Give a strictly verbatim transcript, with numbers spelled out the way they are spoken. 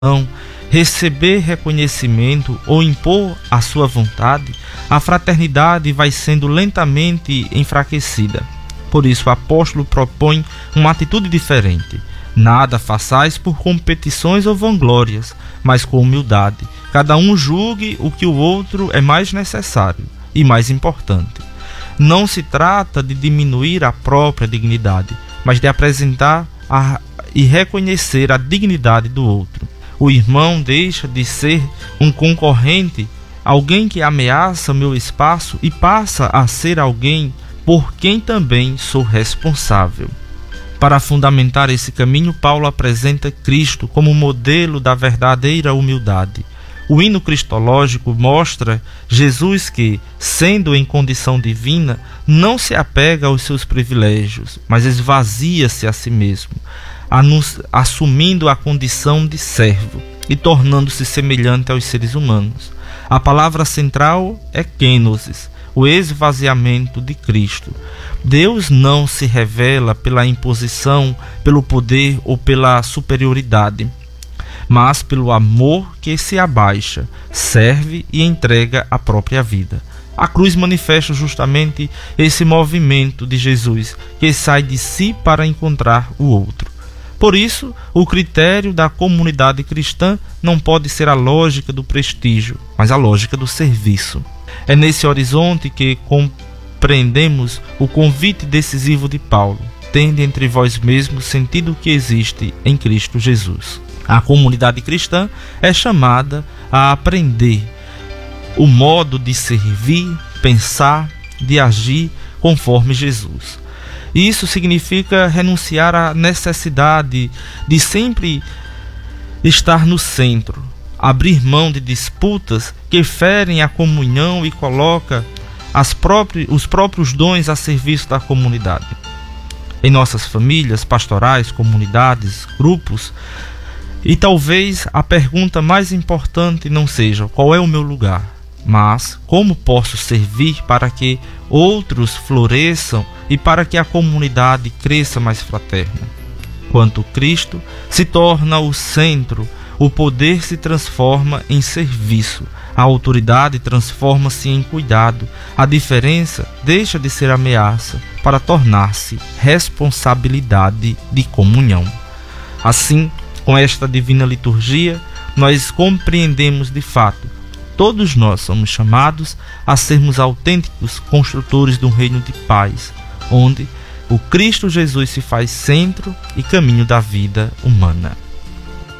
receber reconhecimento ou impor a sua vontade, a fraternidade vai sendo lentamente enfraquecida. Por isso o apóstolo propõe uma atitude diferente. Nada façais por competições ou vanglórias, mas com humildade. Cada um julgue o que o outro é mais necessário e mais importante. Não se trata de diminuir a própria dignidade, mas de apresentar a, e reconhecer a dignidade do outro. O irmão deixa de ser um concorrente, alguém que ameaça meu espaço, e passa a ser alguém por quem também sou responsável. Para fundamentar esse caminho, Paulo apresenta Cristo como modelo da verdadeira humildade. O hino cristológico mostra Jesus que, sendo em condição divina, não se apega aos seus privilégios, mas esvazia-se a si mesmo, assumindo a condição de servo e tornando-se semelhante aos seres humanos. A palavra central é kenosis, o esvaziamento de Cristo. Deus não se revela pela imposição, pelo poder ou pela superioridade, mas pelo amor que se abaixa, serve e entrega a própria vida. A cruz manifesta justamente esse movimento de Jesus, que sai de si para encontrar o outro. Por isso, o critério da comunidade cristã não pode ser a lógica do prestígio, mas a lógica do serviço. É nesse horizonte que compreendemos o convite decisivo de Paulo: tende entre vós mesmos sentido que existe em Cristo Jesus. A comunidade cristã é chamada a aprender o modo de servir, pensar, de agir conforme Jesus. Isso significa renunciar à necessidade de sempre estar no centro, abrir mão de disputas que ferem a comunhão e coloca as próprias, os próprios dons a serviço da comunidade. Em nossas famílias, pastorais, comunidades, grupos, e talvez a pergunta mais importante não seja qual é o meu lugar, mas como posso servir para que outros floresçam e para que a comunidade cresça mais fraterna. Quando Cristo se torna o centro, o poder se transforma em serviço, a autoridade transforma-se em cuidado, a diferença deixa de ser ameaça para tornar-se responsabilidade de comunhão. Assim, com esta divina liturgia, nós compreendemos de fato: todos nós somos chamados a sermos autênticos construtores de um reino de paz, onde o Cristo Jesus se faz centro e caminho da vida humana.